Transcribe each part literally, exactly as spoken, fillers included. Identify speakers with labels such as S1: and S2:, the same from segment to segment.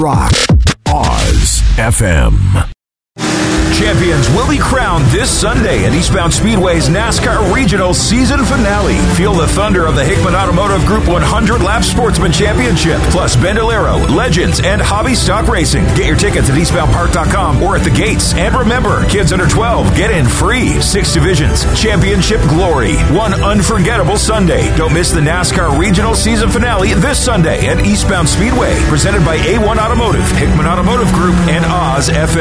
S1: Rock Oz F M.
S2: Champions will be crowned this Sunday at Eastbound Speedway's NASCAR Regional Season Finale. Feel the thunder of the Hickman Automotive Group one hundred Lap Sportsman Championship, plus Bandolero, Legends, and Hobby Stock Racing. Get your tickets at eastbound park dot com or at the gates. And remember, kids under twelve get in free. Six divisions, championship glory, one unforgettable Sunday. Don't miss the NASCAR Regional Season Finale this Sunday at Eastbound Speedway. Presented by A one Automotive, Hickman Automotive Group, and Oz F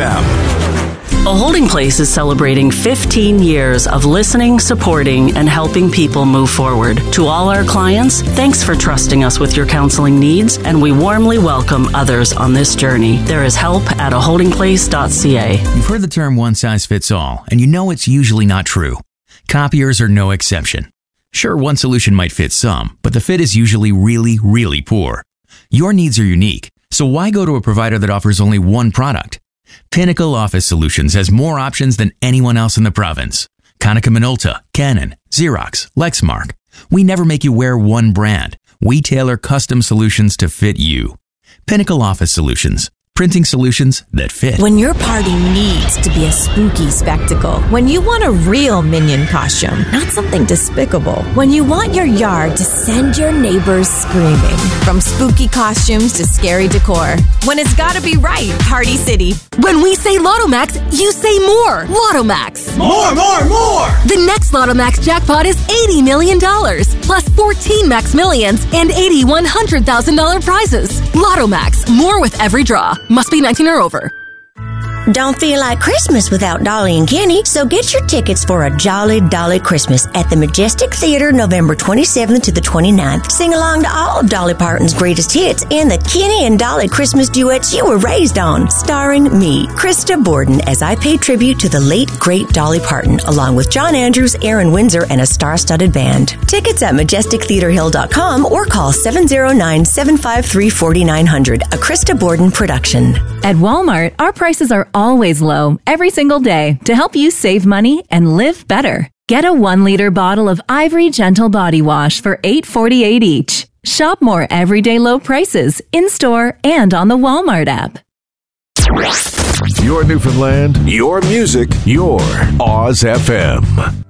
S2: M.
S3: A Holding Place is celebrating fifteen years of listening, supporting, and helping people move forward. To all our clients, thanks for trusting us with your counseling needs, and we warmly welcome others on this journey. There is help at a holding place dot c a.
S4: You've heard the term one size fits all, and you know it's usually not true. Copiers are no exception. Sure, one solution might fit some, but the fit is usually really, really poor. Your needs are unique, so why go to a provider that offers only one product? Pinnacle Office Solutions has more options than anyone else in the province. Konica Minolta, Canon, Xerox, Lexmark. We never make you wear one brand. We tailor custom solutions to fit you. Pinnacle Office Solutions. Printing solutions that fit.
S5: When your party needs to be a spooky spectacle, when you want a real Minion costume, not something despicable, when you want your yard to send your neighbors screaming, from spooky costumes to scary decor, when it's gotta be right, Party City.
S6: When we say Lottomax, you say more. Lottomax.
S7: More, more, more!
S6: The next Lottomax jackpot is eighty million dollars, plus fourteen Max Millions and eighty one hundred thousand dollars prizes. Lottomax, more with every draw. Must be nineteen or over.
S8: Don't feel like Christmas without Dolly and Kenny, so get your tickets for a Jolly Dolly Christmas at the Majestic Theater November twenty-seventh to the twenty-ninth. Sing along to all of Dolly Parton's greatest hits and the Kenny and Dolly Christmas duets you were raised on, starring me, Krista Borden, as I pay tribute to the late, great Dolly Parton, along with John Andrews, Aaron Windsor, and a star-studded band. Tickets at majestic theater hill dot com or call seven oh nine, seven five three, four nine zero zero, a Krista Borden production.
S9: At Walmart, our prices are always low, every single day, to help you save money and live better. Get a one-liter bottle of Ivory Gentle Body Wash for eight forty-eight each. Shop more everyday low prices in-store and on the Walmart app.
S1: Your Newfoundland, your music, your Oz F M.